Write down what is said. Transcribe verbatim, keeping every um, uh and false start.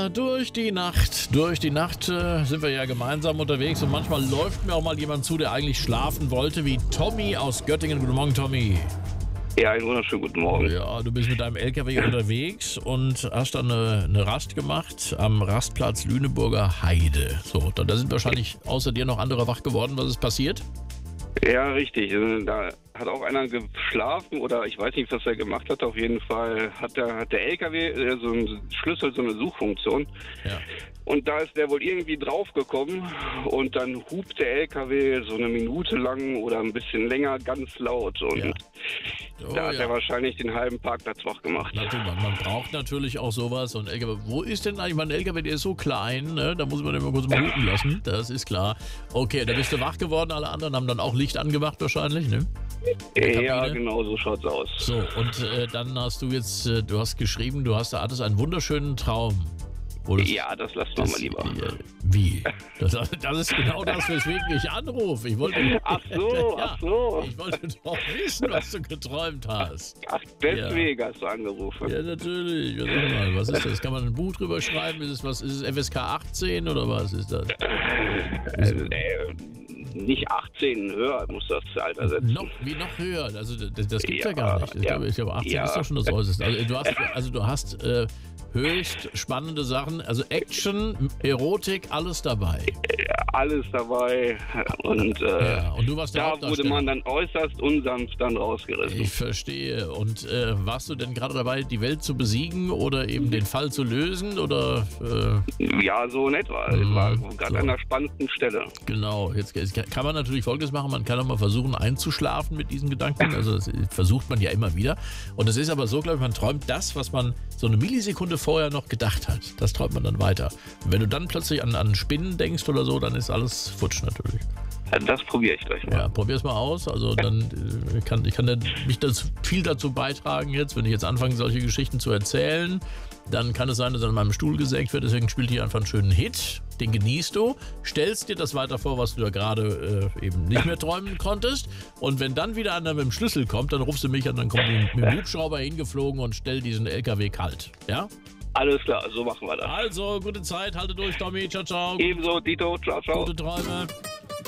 Ja, durch die Nacht. Durch die Nacht äh, sind wir ja gemeinsam unterwegs und manchmal läuft mir auch mal jemand zu, der eigentlich schlafen wollte, wie Tommy aus Göttingen. Guten Morgen, Tommy. Ja, einen wunderschönen guten Morgen. Ja, du bist mit deinem L K W unterwegs und hast dann eine, eine Rast gemacht am Rastplatz Lüneburger Heide. So, da, da sind wahrscheinlich außer dir noch andere wach geworden. Was ist passiert? Ja, richtig. Da hat auch einer geschlafen oder ich weiß nicht, was er gemacht hat. Auf jeden Fall hat der, hat der L K W äh, so einen Schlüssel, so eine Suchfunktion. Ja. Und da ist der wohl irgendwie draufgekommen und dann hupt der L K W so eine Minute lang oder ein bisschen länger ganz laut. Und Ja. Oh, da hat ja. er wahrscheinlich den halben Parkplatz wach gemacht. Natürlich, man, man braucht natürlich auch sowas. Und L K W, wo ist denn eigentlich mein L K W? Der ist so klein, ne? Da muss man den mal kurz mal hupen lassen. Das ist klar. Okay, da bist du wach geworden. Alle anderen haben dann auch Licht angemacht wahrscheinlich, ne? Ja, Kabine. genau, so schaut's aus. So, und äh, dann hast du jetzt, äh, du hast geschrieben, du hast, hattest einen wunderschönen Traum. Wo das- Ja, das lassen wir mal lieber. Äh, wie? Das, das ist genau das, weswegen ich anrufe. Ich wollte, Ach so, Ja, ach so. ich wollte doch wissen, was du geträumt hast. Ach, deswegen hast du angerufen. Ja, natürlich. Ja, sag mal, was ist das? Kann man ein Buch drüber schreiben? Ist es was? Ist es F S K achtzehn oder was ist das? Äh, äh, nicht achtzehn, höher muss das Alter setzen. Noch, wie noch höher? Also das, das gibt ja, Ja, gar nicht. Ich ja. glaube, ich glaube achtzehn Ja. ist doch schon das Äußerste. Also du hast, also du hast äh, höchst spannende Sachen, also Action, Erotik, alles dabei. Alles dabei und äh, Ja, und du warst der da wurde Hauptdarsteller. man dann äußerst unsanft dann rausgerissen. Ich verstehe. Und äh, warst du denn gerade dabei, die Welt zu besiegen oder eben den Fall zu lösen? Oder äh, Ja, so in etwa. Ich Mhm, war gerade so. an der spannendsten Stelle. genau, jetzt, jetzt kann man natürlich Folgendes machen, man kann auch mal versuchen einzuschlafen mit diesen Gedanken. Also das versucht man ja immer wieder. Und es ist aber so, glaube ich, man träumt das, was man so eine Millisekunde vorher noch gedacht hat. Das träumt man dann weiter. Und wenn du dann plötzlich an, an Spinnen denkst oder so, dann ist alles futsch natürlich. Also das probiere ich gleich mal. Ja, probier's mal aus. Also dann äh, kann ich kann mich dazu, viel dazu beitragen jetzt, wenn ich jetzt anfange, solche Geschichten zu erzählen. Dann kann es sein, dass an meinem Stuhl gesenkt wird. Deswegen spielt hier einfach einen schönen Hit. Den genießt du. Stellst dir das weiter vor, was du da gerade äh, eben nicht mehr träumen konntest. Und wenn dann wieder einer mit dem Schlüssel kommt, dann rufst du mich an, dann kommt die mit dem Hubschrauber hingeflogen und stell diesen L K W kalt. Ja? Alles klar, so machen wir das. Also, gute Zeit, halte durch, Tommy. Ciao, ciao. Ebenso, Dito, ciao, ciao. Gute Träume.